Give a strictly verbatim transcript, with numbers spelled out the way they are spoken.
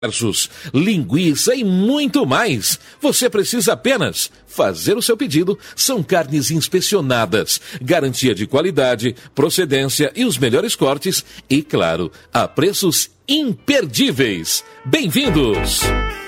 versus linguiça e muito mais. Você precisa apenas fazer o seu pedido. São carnes inspecionadas, garantia de qualidade, procedência e os melhores cortes e, claro, a preços imperdíveis. Bem-vindos!